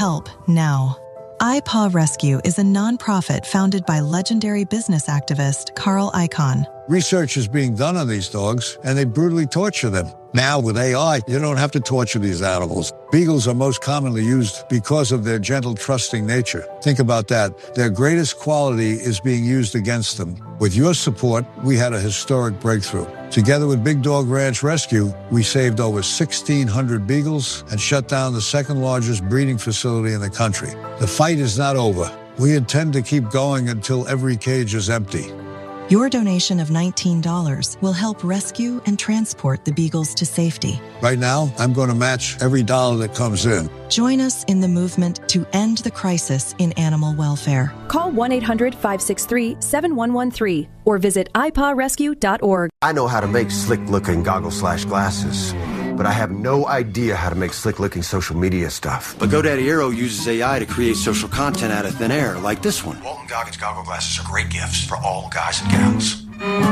help now. iPaw Rescue is a nonprofit founded by legendary business activist Carl Icahn. Research is being done on these dogs, and they brutally torture them. Now, with AI, you don't have to torture these animals. Beagles are most commonly used because of their gentle, trusting nature. Think about that. Their greatest quality is being used against them. With your support, we had a historic breakthrough. Together with Big Dog Ranch Rescue, we saved over 1,600 beagles and shut down the second largest breeding facility in the country. The fight is not over. We intend to keep going until every cage is empty. Your donation of $19 will help rescue and transport the beagles to safety. Right now, I'm going to match every dollar that comes in. Join us in the movement to end the crisis in animal welfare. Call 1-800-563-7113 or visit ipawrescue.org. I know how to make slick-looking goggles/glasses, but I have no idea how to make slick-looking social media stuff. But GoDaddy Aero uses AI to create social content out of thin air, like this one. Walton Goggins goggle glasses are great gifts for all guys and gals.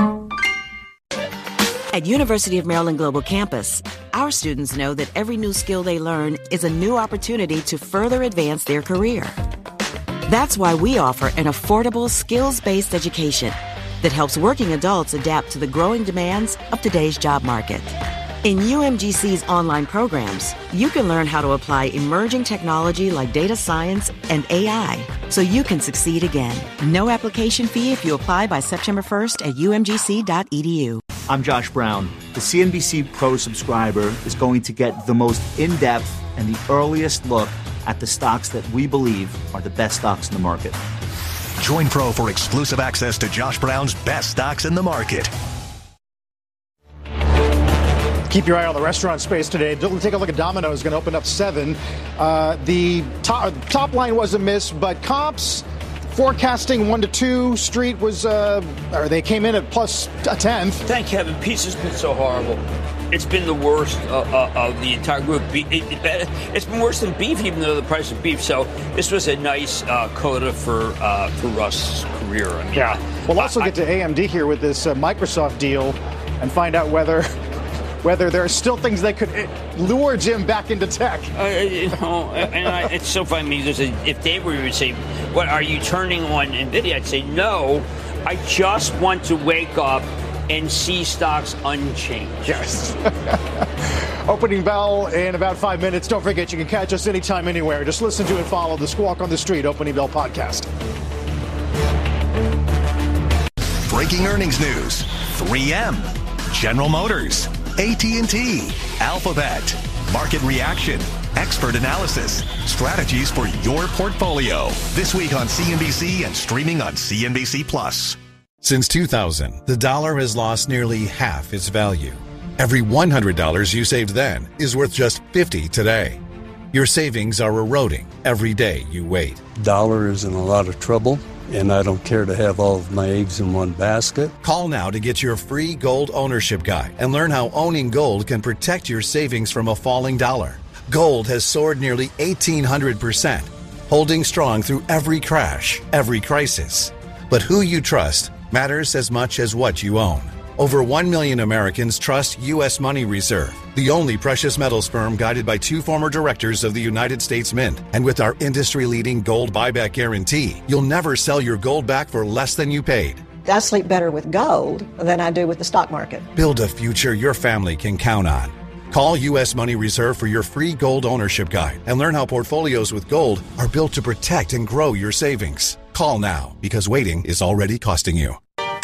At University of Maryland Global Campus, our students know that every new skill they learn is a new opportunity to further advance their career. That's why we offer an affordable, skills-based education that helps working adults adapt to the growing demands of today's job market. In UMGC's online programs, you can learn how to apply emerging technology like data science and AI so you can succeed again. No application fee if you apply by September 1st at umgc.edu. I'm Josh Brown. The CNBC Pro subscriber is going to get the most in-depth and the earliest look at the stocks that we believe are the best stocks in the market. Join Pro for exclusive access to Josh Brown's best stocks in the market. Keep your eye on the restaurant space today. Take a look at Domino's, going to open up 7. The top line was a miss, but comps forecasting 1-2. Street was, they came in at plus a 10th. Thank heaven, pizza's been so horrible. It's been the worst of the entire group. It's been worse than beef, even though the price of beef. So this was a nice coda for Russ's career. I mean, yeah. We'll also get to AMD here with this Microsoft deal and find out whether there are still things that could lure Jim back into tech. It's so funny because if they were to say, "What are you turning on NVIDIA?" I'd say, "No, I just want to wake up and see stocks unchanged." Yes. Opening bell in about 5 minutes. Don't forget, you can catch us anytime, anywhere. Just listen to and follow the Squawk on the Street Opening Bell podcast. Breaking earnings news. 3M, General Motors, AT&T, Alphabet, market reaction, expert analysis, strategies for your portfolio. This week on CNBC and streaming on CNBC Plus. Since 2000, the dollar has lost nearly half its value. Every $100 you saved then is worth just $50 today. Your savings are eroding every day you wait. Dollar is in a lot of trouble, and I don't care to have all of my eggs in one basket. Call now to get your free gold ownership guide and learn how owning gold can protect your savings from a falling dollar. Gold has soared nearly 1,800%, holding strong through every crash, every crisis. But who you trust matters as much as what you own. Over 1 million Americans trust U.S. Money Reserve, the only precious metals firm guided by 2 former directors of the United States Mint. And with our industry-leading gold buyback guarantee, you'll never sell your gold back for less than you paid. I sleep better with gold than I do with the stock market. Build a future your family can count on. Call U.S. Money Reserve for your free gold ownership guide and learn how portfolios with gold are built to protect and grow your savings. Call now, because waiting is already costing you.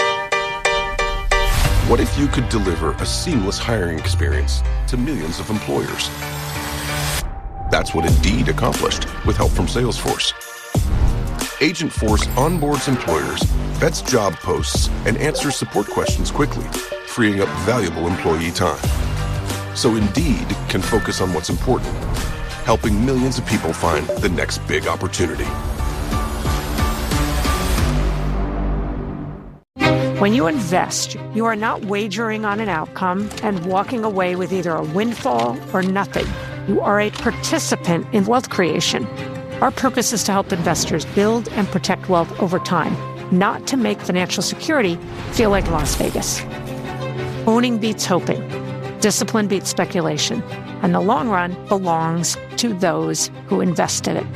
What if you could deliver a seamless hiring experience to millions of employers? That's what Indeed accomplished with help from Salesforce. Agentforce onboards employers, vets job posts, and answers support questions quickly, freeing up valuable employee time. So Indeed can focus on what's important, helping millions of people find the next big opportunity. When you invest, you are not wagering on an outcome and walking away with either a windfall or nothing. You are a participant in wealth creation. Our purpose is to help investors build and protect wealth over time, not to make financial security feel like Las Vegas. Owning beats hoping. Discipline beats speculation. And the long run belongs to those who invest in it.